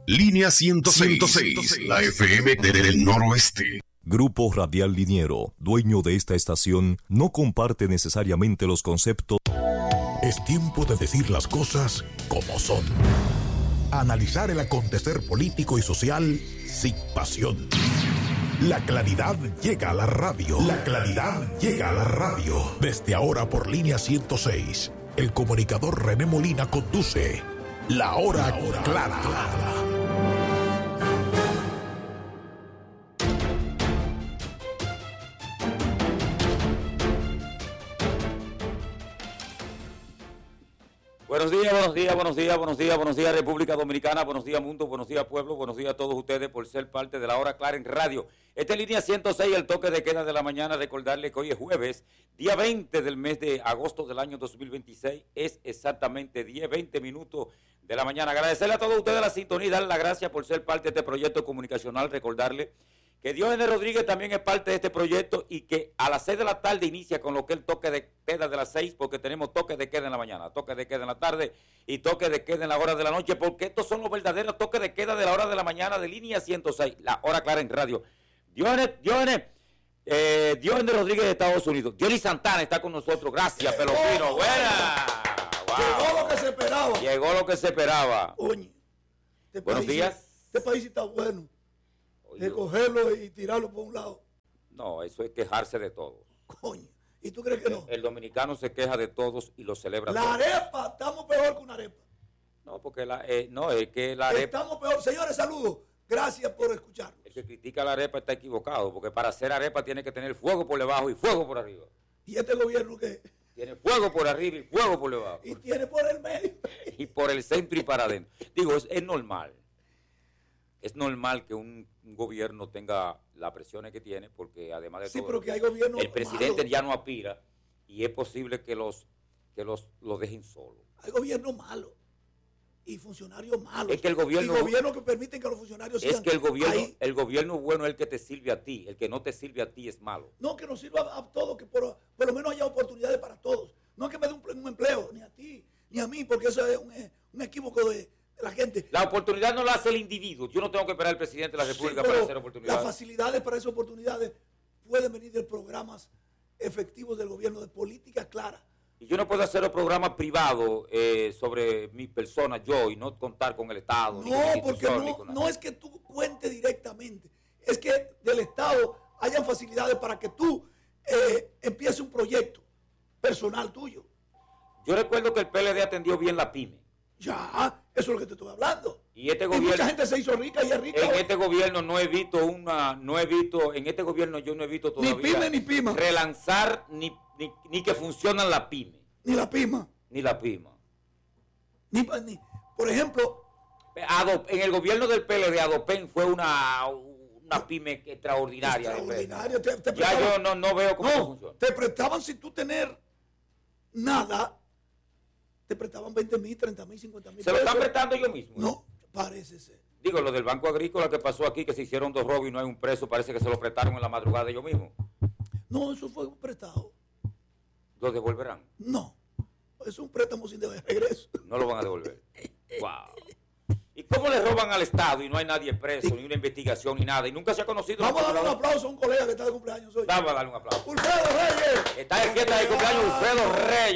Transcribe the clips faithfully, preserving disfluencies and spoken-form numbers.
Línea ciento seis, la F M del Noroeste. Grupo Radial Liniero, dueño de esta estación, no comparte necesariamente los conceptos. Es tiempo de decir las cosas como son. Analizar el acontecer político y social sin pasión. La claridad llega a la radio. La claridad llega a la radio. Desde ahora por Línea ciento seis, el comunicador René Molina conduce La Hora, la hora Clara. clara. Buenos días, buenos días, buenos días, buenos días, buenos días República Dominicana, buenos días mundo, buenos días pueblo, buenos días a todos ustedes por ser parte de La Hora Clara en radio. Esta es Línea ciento seis, el toque de queda de la mañana. Recordarle que hoy es jueves, día veinte del mes de agosto del año dos mil veintiséis, es exactamente diez, veinte minutos de la mañana. Agradecerle a todos ustedes la sintonía y darle las gracias por ser parte de este proyecto comunicacional. Recordarle que Diógenes Rodríguez también es parte de este proyecto y que a las seis de la tarde inicia con lo que es el toque de queda de las seis, porque tenemos toque de queda en la mañana, toque de queda en la tarde y toque de queda en la hora de la noche, porque estos son los verdaderos toques de queda de la hora de la mañana de Línea ciento seis, La Hora Clara en radio. Diógenes, Diógenes, eh, Diógenes Rodríguez de Estados Unidos. Johnny Santana está con nosotros. Gracias, Pelopino. Buena. Wow. Llegó lo que se esperaba. Llegó lo que se esperaba. Oye, este buenos país, días. Este país está bueno. De cogerlo y tirarlo por un lado. No, eso es quejarse de todo. Coño, ¿y tú crees que no? El, el dominicano se queja de todos y lo celebra. La todos. arepa, estamos peor que una arepa. No, porque la, eh, no, es que la arepa... Estamos peor. Señores, saludos. Gracias por escucharnos. El que critica la arepa está equivocado, porque para hacer arepa tiene que tener fuego por debajo y fuego por arriba. ¿Y este gobierno qué? Tiene fuego por arriba y fuego por debajo. Y tiene por el medio. Y por el centro y para adentro. Digo, es, es normal. Es normal que un, un gobierno tenga las presiones que tiene, porque además de sí, todo, pero que hay gobierno el presidente malo. Ya no aspira y es posible que los que los, los dejen solos. Hay gobierno malo y funcionarios malos. Es que el gobierno, y gobierno que permiten que los funcionarios es sigan que el gobierno, ahí. el gobierno bueno es el que te sirve a ti, el que no te sirve a ti es malo. No, que nos sirva a todos, que por, por lo menos haya oportunidades para todos. No que me dé un, un empleo, ni a ti, ni a mí, porque eso es un, un equívoco de, de la gente. La oportunidad no la hace el individuo. Yo no tengo que esperar al presidente de la República sí, para hacer oportunidades. Las facilidades para esas oportunidades pueden venir de programas efectivos del gobierno, de política clara. Y yo no puedo hacer un programa privado eh, sobre mi persona, yo, y no contar con el Estado. No, porque no, no es que tú cuentes directamente, es que del Estado hayan facilidades para que tú eh, empieces un proyecto personal tuyo. Yo recuerdo que el P L D atendió bien la pyme. Ya, eso es lo que te estoy hablando. Y este y gobierno, mucha gente se hizo rica y es rica. En este gobierno no he visto una, no he visto, en este gobierno yo no he visto todavía ni pyme ni pima. Relanzar ni, ni, ni que funcionan la pyme. Ni la pima. Ni la pima. Ni, ni, por ejemplo, Adop, en el gobierno del P L D, Adopen fue una, una pyme extraordinaria. Extraordinaria. Te, te ya yo no, no veo cómo no, funciona. Te prestaban sin tú tener nada. Te prestaban veinte mil, treinta mil, cincuenta mil. ¿Se lo están prestando yo mismo? No, parece ser. Digo, lo del Banco Agrícola que pasó aquí, que se hicieron dos robos y no hay un preso, parece que se lo prestaron en la madrugada ellos mismos. No, eso fue prestado. ¿Lo devolverán? No, es un préstamo sin de regreso. No lo van a devolver. Wow. ¿Y cómo le roban al Estado y no hay nadie preso, sí. ni una investigación, ni nada? Y nunca se ha conocido. Vamos a darle un aplauso a un colega que está de cumpleaños hoy. Vamos a darle un aplauso. ¡Ulfredo Reyes! Está de fiesta de cumpleaños Ulfredo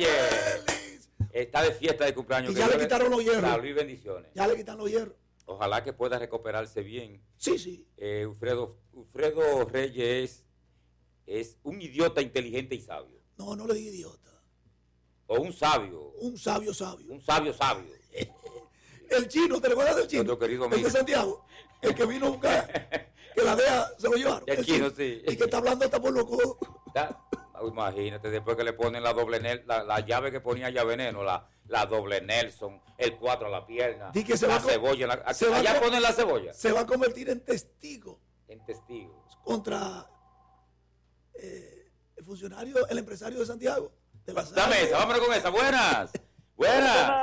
Reyes. Está de fiesta de cumpleaños. Y ya le quitaron los hierros. Salud y bendiciones. Ya le quitan los hierros. Ojalá que pueda recuperarse bien. Sí, sí. Eh, Ulfredo, Ulfredo Reyes es, es un idiota inteligente y sabio. No, no le diga idiota. O un sabio. Un sabio sabio. Un sabio sabio. El chino, ¿te recuerdas del chino? Nuestro querido el de Santiago. El que vino a buscar, que la D E A se lo llevaron. El, el chino, sí. Y que está hablando hasta por loco. Imagínate, después que le ponen la doble la, la llave que ponía ya veneno, la, la doble Nelson, el cuatro a la pierna, que se la va cebolla. La, se allá va ponen la cebolla. Se va a convertir en testigo. En testigo. Contra eh, el funcionario, el empresario de Santiago. De la Dame esa, vámonos con esa. Buenas. Buenas.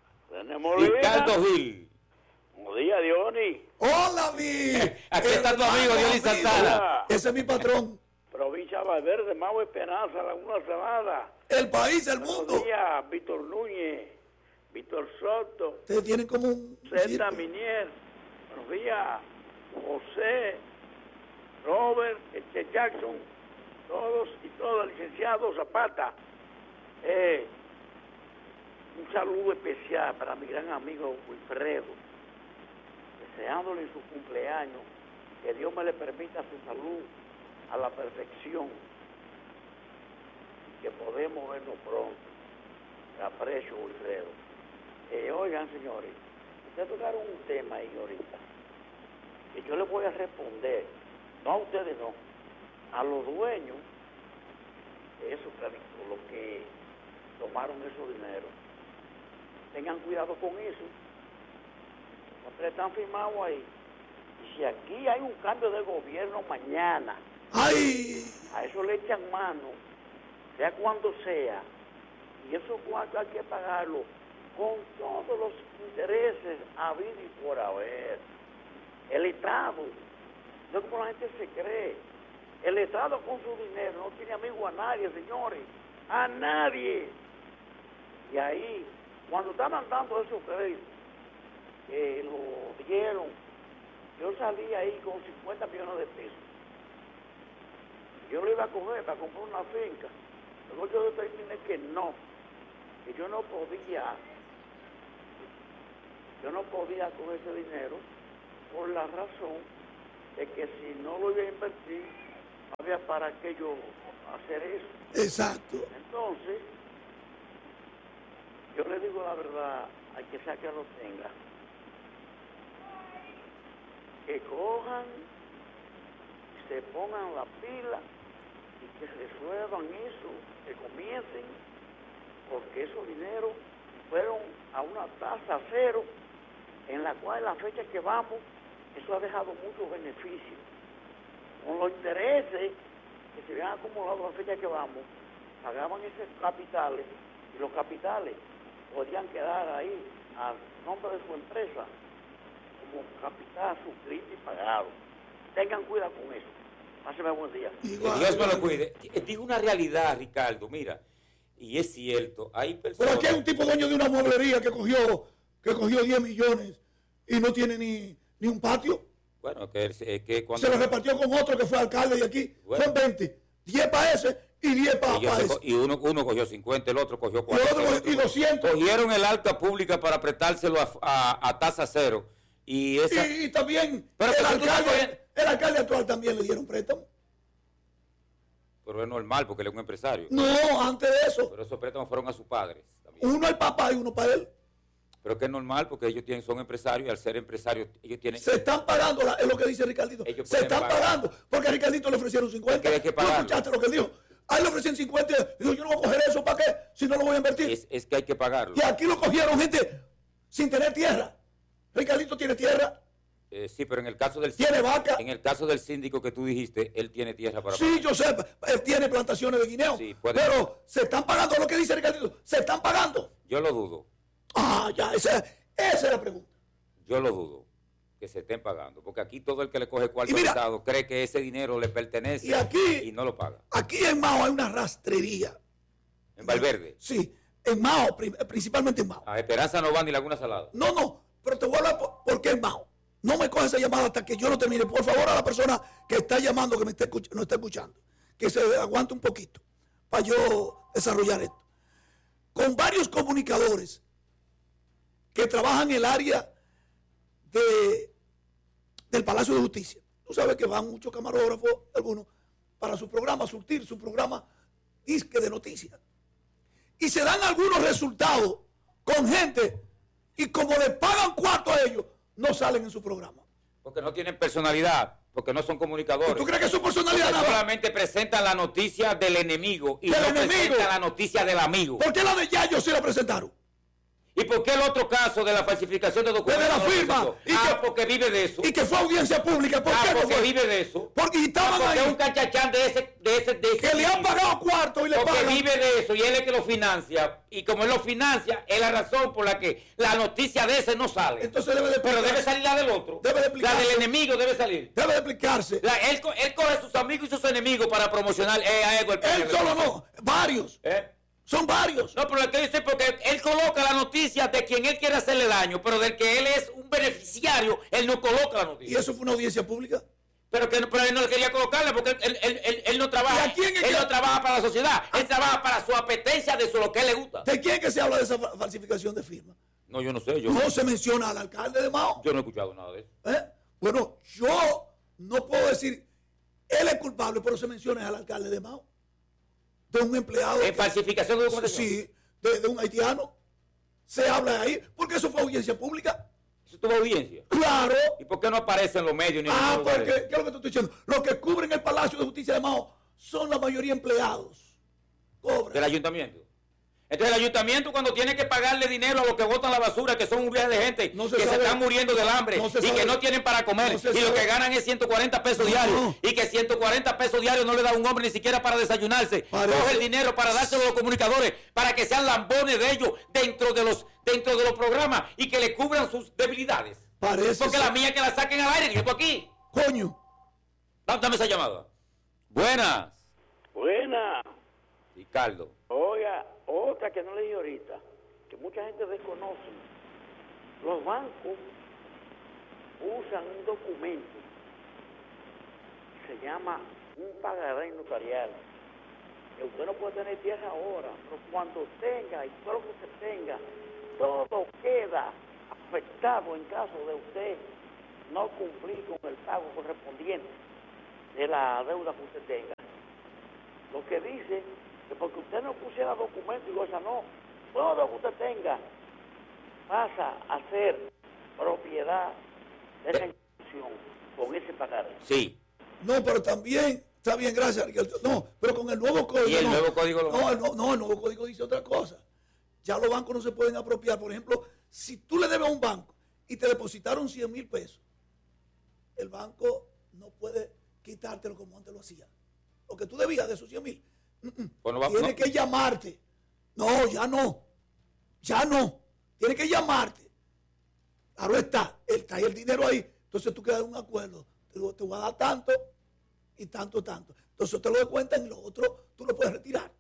Ricardo Gil. Buenos días, Diony. Hola, mi. Aquí está tu amigo, Diony Santana. Ese es mi patrón. Provincia Valverde, Mau Esperanza, Laguna Salada. El país, el Buenos mundo. Buenos días, Víctor Núñez, Víctor Soto. Ustedes tienen como un... Zeta Minier. Buenos días, José, Robert, este Jackson, todos y todas, licenciado Zapata. Eh, un saludo especial para mi gran amigo Wilfredo, deseándole en su cumpleaños que Dios me le permita su salud a la perfección y que podemos vernos pronto. Te aprecio, Wilfredo. Eh, oigan, señores, ustedes tocaron un tema ahí ahorita que yo les voy a responder, no a ustedes, no, a los dueños de esos créditos, los que tomaron esos dineros. Tengan cuidado con eso. Los papeles están firmados ahí. Y si aquí hay un cambio de gobierno mañana, ¡ay! A eso le echan mano, sea cuando sea. Y esos cuartos hay que pagarlo con todos los intereses habidos y por haber. El Estado, no es como la gente se cree. El Estado con su dinero no tiene amigo a nadie, señores. A nadie. Y ahí, cuando estaban dando esos créditos, que lo dieron, yo salí ahí con cincuenta millones de pesos. Yo lo iba a coger para comprar una finca. Luego yo determiné que no, que yo no podía, yo no podía coger ese dinero por la razón de que si no lo iba a invertir, no había para qué yo hacer eso. Exacto. Entonces, yo le digo la verdad, hay que sea que lo tenga, que cojan, se pongan la pila y que resuelvan eso, que comiencen, porque esos dineros fueron a una tasa cero, en la cual la fecha que vamos, eso ha dejado muchos beneficios. Con los intereses que se habían acumulado a la fecha que vamos, pagaban esos capitales, y los capitales podían quedar ahí a nombre de su empresa como capital suscrito y pagado. Tengan cuidado con eso. Pásenme buen día. Que Dios me lo cuide. Digo una realidad, Ricardo, mira, y es cierto, hay personas... Pero aquí hay un tipo dueño de una mueblería que cogió que cogió diez millones y no tiene ni, ni un patio. Bueno, que, eh, que cuando... Se lo repartió con otro que fue alcalde de aquí. Bueno. Son veinte. diez para ese y diez para ese. Y uno, uno cogió cincuenta, el otro cogió cuarenta. Y, otro, y doscientos. Cogieron el alta pública para prestárselo a, a, a tasa cero. Y, esa... y, y también pero el, alcalde, alcalde, el alcalde actual también le dieron préstamo. Pero es normal porque él es un empresario. No, antes de eso. Pero esos préstamos fueron a sus padres. También. Uno al papá y uno para él. Pero que es normal porque ellos tienen, son empresarios y al ser empresarios ellos tienen... Se están pagando, es lo que dice Ricardito. Se están pagar. pagando porque a Ricardito le ofrecieron cincuenta. Hay que pagarlo. ¿Tú escuchaste lo que él dijo? A él le ofrecieron cincuenta y dijo, yo no voy a coger eso, ¿para qué? Si no lo voy a invertir. Es, es que hay que pagarlo. Y aquí lo cogieron gente sin tener tierra. Ricardito tiene tierra. Eh, sí, pero en el caso del tiene vaca. En el caso del síndico que tú dijiste, él tiene tierra para sí, pagar. yo sé, él tiene plantaciones de guineo. Sí, puede... Pero se están pagando lo que dice Ricardito. Se están pagando. Yo lo dudo. Ah, ya, esa, esa es la pregunta. Yo lo dudo que se estén pagando, porque aquí todo el que le coge cuarto al Estado cree que ese dinero le pertenece y, aquí, y no lo paga. Aquí en Mao hay una rastrería. ¿En Valverde? Sí, en Mao, principalmente en Mao. A Esperanza no va ni Laguna Salada. No, no, pero te voy a hablar por, por qué en Mao. No me coge esa llamada hasta que yo no termine. Por favor, a la persona que está llamando, que me está escuch- no está escuchando, que se aguante un poquito para yo desarrollar esto. Con varios comunicadores que trabajan en el área de, del Palacio de Justicia. Tú sabes que van muchos camarógrafos, algunos, para su programa, surtir su programa disque de noticias. Y se dan algunos resultados con gente y como le pagan cuarto a ellos, no salen en su programa. Porque no tienen personalidad, porque no son comunicadores. ¿Y tú crees que su personalidad porque nada? Solamente presentan la noticia del enemigo y ¿Del no enemigo? presentan la noticia del amigo. ¿Por qué la de Yayo sí la presentaron? ¿Y por qué el otro caso de la falsificación de documentos? De la no firma. Y ah, que, porque vive de eso. Y que fue audiencia pública. ¿Por ah, qué porque no vive de eso. Porque estaban ah, porque ahí. es un cachachán de ese, de ese, de ese que le han pagado cuarto y le porque pagan. Porque vive de eso y él es que lo financia. Y como él lo financia, es la razón por la que la noticia de ese no sale. Entonces debe de Pero debe salir la del otro. Debe de explicarse. La del enemigo debe salir. Debe de explicarse. La, él, él coge sus amigos y sus enemigos para promocionar eh, a Edward. Él solo no, varios. ¿Eh? Son varios. No, pero lo que dice porque él coloca la noticia de quien él quiere hacerle daño, pero del que él es un beneficiario, él no coloca la noticia. ¿Y eso fue una audiencia pública? Pero que pero él no le quería colocarle porque él, él, él, él no trabaja. ¿Y a quién es él que- no trabaja para la sociedad, él trabaja para su apetencia de eso, lo que a él le gusta. ¿De quién que se habla de esa fa- falsificación de firma? No, yo no sé, yo No se menciona al alcalde de Mao. yo no he escuchado nada de eso. ¿Eh? Bueno, yo no puedo decir, él es culpable, pero se menciona al alcalde de Mao. De un empleado. ¿En falsificación de documentación? Sí, de, de un haitiano. Se habla ahí, porque eso fue audiencia pública. ¿Eso tuvo audiencia? Claro. ¿Y por qué no aparece en los medios ni en Ah, ningún lugar? porque, ¿qué es lo que te estoy diciendo? Los que cubren el Palacio de Justicia de Mao son la mayoría empleados. Cobran. Del ayuntamiento. Entonces el ayuntamiento cuando tiene que pagarle dinero a los que botan la basura, que son un viaje de gente, No se que se sabe. están muriendo del hambre No se y que sabe. no tienen para comer, No se y lo sabe. que ganan es ciento cuarenta pesos No. diarios, y que ciento cuarenta pesos diarios no le da a un hombre ni siquiera para desayunarse, Parece. coge el dinero para dárselo a los comunicadores, para que sean lambones de ellos dentro de los, dentro de los programas y que le cubran sus debilidades. Parece Porque ser- la mía que la saquen al aire, que yo estoy aquí. Coño. Dame esa llamada. Buenas, Buena. Ricardo. Oiga, otra que no leí ahorita, que mucha gente desconoce. Los bancos usan un documento, se llama un pagaré notarial, que usted no puede tener tierra ahora, pero cuando tenga y todo lo que usted tenga, todo queda afectado en caso de usted no cumplir con el pago correspondiente de la deuda que usted tenga. Lo que dice que porque usted no pusiera documento y cosa, no, todo lo que usted tenga pasa a ser propiedad de esa institución con ese pagaré. Sí. No, pero también, está bien, gracias, Ricardo. No, pero con el nuevo código. ¿Y el no. nuevo código lo- No, el, no, no, el nuevo código dice otra cosa. Ya los bancos no se pueden apropiar. Por ejemplo, si tú le debes a un banco y te depositaron cien mil pesos, el banco no puede quitártelo como antes lo hacía. Lo que tú debías de esos cien mil. Bueno, va- Tiene no. que llamarte. No, ya no. Ya no. Tiene que llamarte. Claro está, él trae el dinero ahí. Entonces tú quedas en un acuerdo. Te, lo- te voy a dar tanto y tanto, tanto. Entonces te lo descuentan y lo otro tú lo puedes retirar.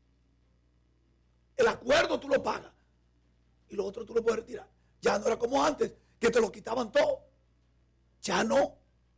El acuerdo tú lo pagas y lo otro tú lo puedes retirar. Ya no era como antes, que te lo quitaban todo. Ya no.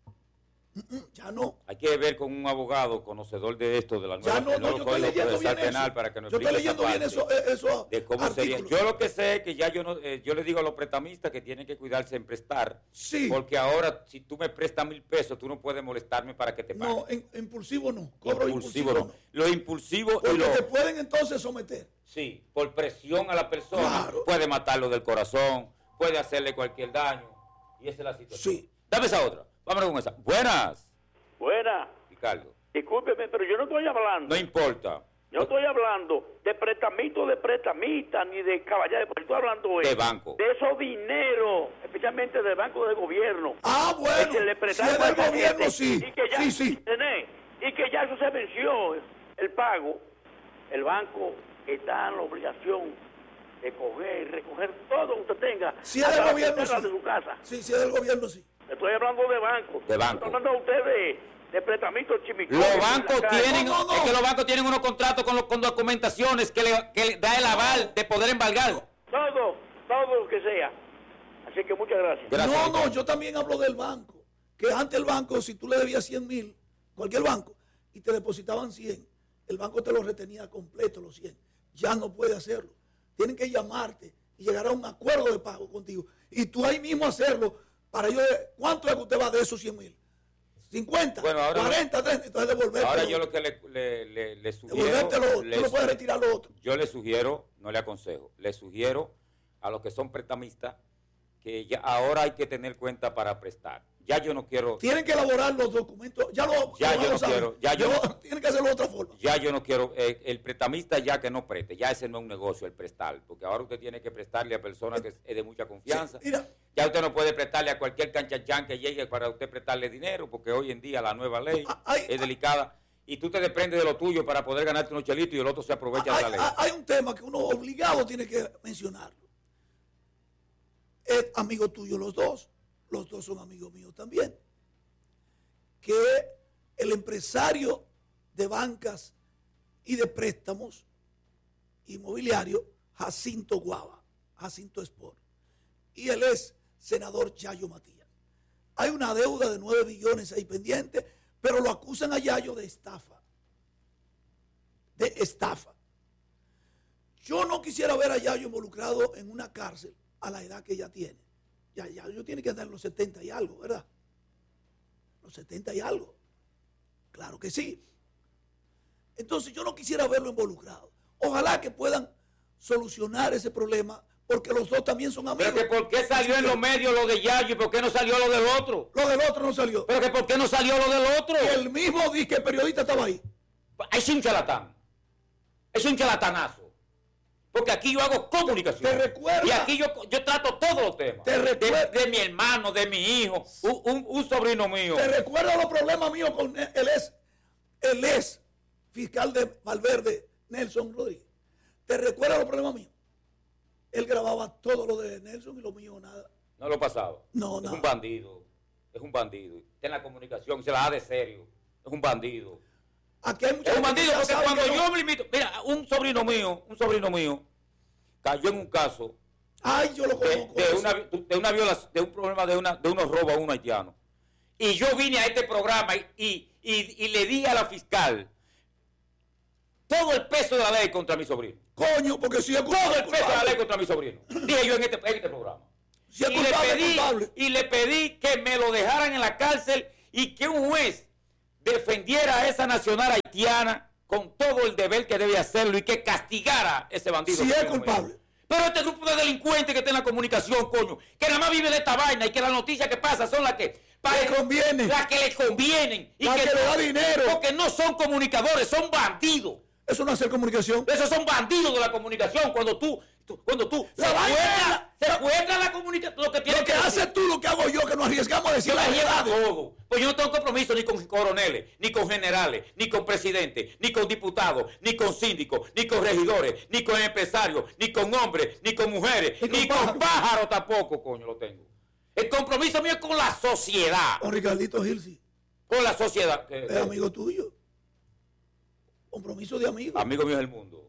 Mm, mm, Ya no. Hay que ver con un abogado conocedor de esto, de la nueva Ya no, del no, nuevo yo estoy Código leyendo Procesal bien Penal eso. para que nos Yo estoy explique esa leyendo bien parte eso, eh, eso de cómo sería. artículos. Yo lo que sé es que ya yo no, eh, yo le digo a los prestamistas que tienen que cuidarse en prestar, Sí. porque ahora si tú me prestas mil pesos, tú no puedes molestarme para que te pague. No, en- impulsivo no. Cobro impulsivo, impulsivo, no. no. Lo impulsivo y Porque lo te pueden entonces someter. sí, por presión a la persona, Claro. puede matarlo del corazón, puede hacerle cualquier daño, y esa es la situación. Sí. Dame esa otra. Vámonos con esa. Buenas, Buena. Ricardo. Discúlpeme, pero yo no estoy hablando. No importa. Yo no estoy hablando de prestamito de prestamita ni de caballero, pero estoy hablando De banco. de esos dineros, especialmente del banco del gobierno. Ah, bueno. Que le Si prestaron es a del esa gobierno, gente sí. Y que ya, Sí, sí. ¿entendés? Y que ya eso se venció, el pago. El banco está en la obligación de coger y recoger todo lo que usted tenga. Si es hasta del la gobierno, cisterna sí. de su casa. Sí, si es del gobierno, sí. Estoy hablando de banco. De banco. Estoy hablando a usted de, de prestamitos chimicones. Los bancos tienen, No, no, no. es que los bancos tienen unos contratos con, los, con documentaciones que le, que le da el aval de poder embargar. Todo, todo lo que sea. Así que muchas gracias. Gracias, No, no, Ricardo. yo también hablo del banco. Que antes el banco, si tú le debías cien mil, cualquier banco, y te depositaban cien, el banco te lo retenía completo los cien. Ya no puede hacerlo. Tienen que llamarte y llegar a un acuerdo de pago contigo. Y tú ahí mismo hacerlo para yo, ¿cuánto es que usted va de esos cien mil? cincuenta, Bueno, ahora- cuarenta, treinta, entonces devolverte. Ahora yo lo que le, le, le, le sugiero, Devolvértelo, le tú no puedes su- retirar lo otro. yo le sugiero, no le aconsejo, le sugiero a los que son prestamistas que ya ahora hay que tener cuenta para prestar. Ya yo no quiero, Tienen que elaborar los documentos. Ya lo Ya lo yo no saben. quiero, ya yo no- Tienen que hacerlo de otra forma. ya yo no quiero, eh, el prestamista ya que no preste, ya ese no es un negocio el prestar, porque ahora usted tiene que prestarle a personas que es de mucha confianza. Sí, mira. Ya usted no puede prestarle a cualquier canchachán que llegue para usted prestarle dinero, porque hoy en día la nueva ley Ah, ay, es ah. delicada y tú te desprendes de lo tuyo para poder ganarte unos chelitos y el otro se aprovecha hay, de la ley. hay- hay un tema que uno obligado tiene que mencionarlo. Es amigo tuyo los dos. Los dos son amigos míos también. Que el empresario de bancas y de préstamos inmobiliario Jacinto Guava, Jacinto Sport. Y él es senador Yayo Matías. Hay una deuda de nueve billones ahí pendiente, pero lo acusan a Yayo de estafa. De estafa. Yo no quisiera ver a Yayo involucrado en una cárcel a la edad que ella tiene. Ya Yayo tiene que andar en los setenta y algo, ¿verdad? Los setenta y algo. Claro que sí. Entonces yo no quisiera verlo involucrado. Ojalá que puedan solucionar ese problema, porque los dos también son amigos. Pero que por qué salió en los medios lo de Yayo y por qué no salió lo del otro. Lo del otro no salió. Pero que por qué no salió lo del otro. Y el mismo dice que el periodista estaba ahí. Es un charlatán. Es un charlatanazo. Porque aquí yo hago comunicación. ¿Te recuerdas? Y aquí yo, yo trato todos los temas. ¿Te recuerdas? De, de mi hermano, de mi hijo, un, un, un sobrino mío. ¿Te recuerdas los problemas míos con él? Él es, él es fiscal de Valverde, Nelson Rodríguez. ¿Te recuerdas los problemas míos? Él grababa todo lo de Nelson y lo mío nada. No lo pasaba. No, es nada. un bandido. Es un bandido. Está en la comunicación, se la da de serio. Es un bandido. Aquí hay mucha Es un gente bandido que ya porque sabe cuando que no- yo me limito. Mira, un sobrino mío, un sobrino mío, cayó en un caso Ay, yo lo de, conozco. de eso. una, de una violación, de un problema de, una, de unos robos a un haitiano. Y yo vine a este programa y, y, y, y le di a la fiscal todo el peso de la ley contra mi sobrino. Coño, porque si es Todo culpable, el peso de la culpable. ley contra mi sobrino. Dije yo en este, en este programa. Si es y, le culpable, pedí, culpable. y le pedí que me lo dejaran en la cárcel y que un juez defendiera a esa nacional haitiana con todo el deber que debe hacerlo y que castigara a ese bandido. Si que es tiene culpable. medio. Pero este grupo de delincuentes que está en la comunicación, coño, que nada más vive de esta vaina y que las noticias que pasan son las que Le conviene. las que les convienen y La que le da dinero. porque no son comunicadores, son bandidos. Eso no es hacer comunicación. Esos son bandidos de la comunicación. Cuando tú, tú- cuando tú La vaina- secuestras, secuestras la comunicación, lo que tienes Lo que decir. haces tú, lo que hago yo, que nos arriesgamos a decir Yo la me llevo a verdad. todo. Pues yo no tengo compromiso ni con coroneles, ni con generales, ni con presidentes, ni con diputados, ni con síndicos, ni con regidores, ni con empresarios, ni con hombres, ni con mujeres, Ni con ni con pájaros. pájaros tampoco, coño, lo tengo. El compromiso mío es con la sociedad. Con Ricardito Gil, sí. Con la sociedad. Que- Es amigo tuyo. Compromiso de amigo. Amigo mío del mundo.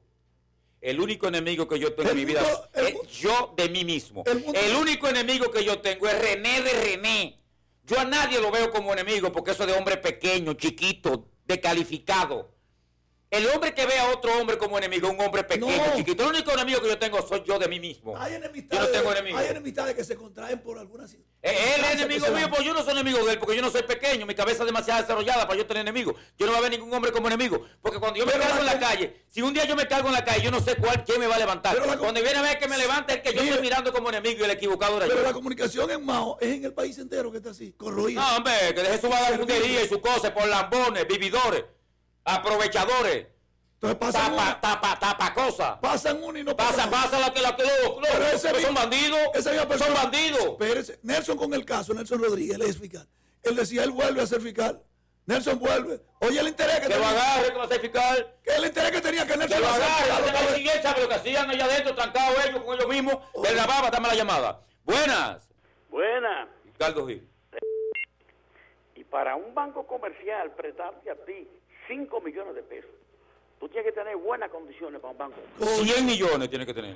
El único enemigo que yo tengo El en mi vida mundo- el es mu- yo de mí mismo. el El, mundo- único enemigo que yo tengo es René de René. Yo a nadie lo veo como enemigo porque eso es de hombre pequeño, chiquito, descalificado. El hombre que ve a otro hombre como enemigo es un hombre pequeño, No. chiquito. El único enemigo que yo tengo soy yo de mí mismo. Hay Yo enemistades, no tengo enemigos. hay enemistades que se contraen por algunas. Eh, Él es circunstancias enemigo que se mío, dan. pues yo no soy enemigo de él, porque yo no soy pequeño, mi cabeza es demasiado desarrollada para yo tener enemigos. Yo no voy a ver ningún hombre como enemigo, porque cuando yo me Pero cargo la en la com- calle, si un día yo me cargo en la calle, yo no sé cuál, quién me va a levantar. Pero la com- Cuando viene a ver que me levanta, el que yo Mire. estoy mirando como enemigo y el equivocado era Pero yo. la comunicación en Mao es en el país entero que está así, corroída. No, hombre, que deje su vagabundería y sus cosas por lambones, vividores, aprovechadores, Entonces pasan tapa, una, tapa, tapa cosas. pasan una y no Pasa, pasan pasa la que la que lo, Pero lo- ese que mi- son bandidos, Esa misma son persona- bandidos. Espérese. Nelson con el caso, Nelson Rodríguez, él es fiscal. Él decía, él vuelve a ser fiscal. Nelson vuelve. Oye, el interés que Que lo tenía. agarre, que va a ser fiscal. Que el interés que tenía que Que Nelson lo iba a ser agarre, fiscal que otra tenga vez. siguiente, sabe lo que hacían allá adentro, trancados ellos con ellos mismos. Oye. De la baba, dame la llamada. Buenas. Buena. Ricardo Gil. Y para un banco comercial prestarte a ti cinco millones de pesos, tú tienes que tener buenas condiciones para un banco. cien millones tiene que tener.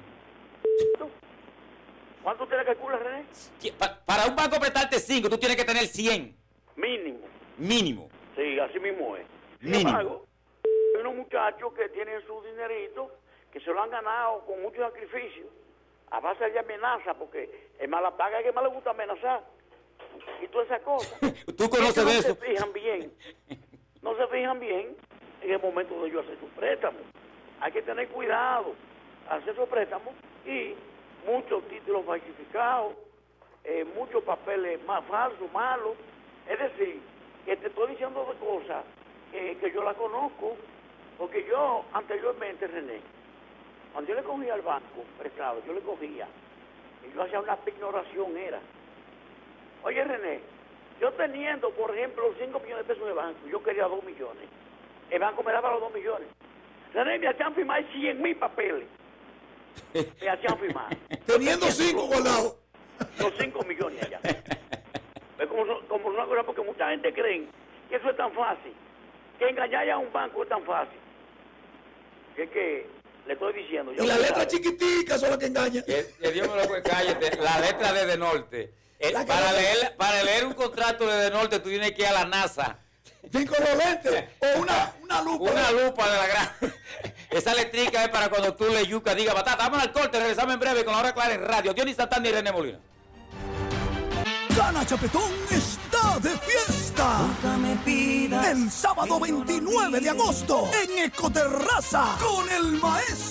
¿Cuánto te le calculas, René? Pa- Para un banco prestarte cinco, tú tienes que tener cien. Mínimo. Mínimo. Sí, así mismo es. Sin Mínimo. embargo, hay unos muchachos que tienen su dinerito, que se lo han ganado con mucho sacrificio, a base de amenaza, porque el mala paga es que más le gusta amenazar. Y todas esas cosas. Tú conoces Es que de no eso. se fijan bien. No se fijan bien en el momento de ellos hacer su préstamo. Hay que tener cuidado, hacer su préstamo y muchos títulos falsificados, eh, muchos papeles más falsos, malos. Es decir, que te estoy diciendo de cosas eh, que yo las conozco, porque yo anteriormente, René, cuando yo le cogía al banco prestado, yo le cogía y yo hacía una pignoración, era. Oye, René, yo teniendo, por ejemplo, cinco millones de pesos en el banco, yo quería dos millones. El banco me daba los dos millones. René, me hacían firmar cien mil papeles. Me hacían firmar. Teniendo cinco guardados. Los cinco millones allá. Es como, so- como una cosa, porque mucha gente cree que eso es tan fácil. Que engañar a un banco es tan fácil. Que es que Le estoy diciendo. Y las letras chiquiticas son las que engañan. Que, que Dios me lo cuente, cállate. La letra de De Norte. El, para, leer, para leer un contrato de De Norte, tú tienes que ir a la NASA. Sin con los lentes. O una, una lupa. Una lupa de la gran. Esa letrica es para cuando tú le yuca, diga batata. Vamos al corte, regresamos en breve con La Hora Clara en radio. Dionis Santana y René Molina. Gana Chapetón está de fiesta. El sábado veintinueve de agosto en Ecoterraza con el maestro